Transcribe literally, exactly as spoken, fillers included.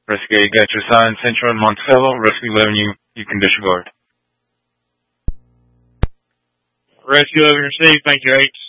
Rescue eight got your sign, Central and Monticello. Rescue eleven, you, you can disregard. Rescue eleven received. Thank you, eight.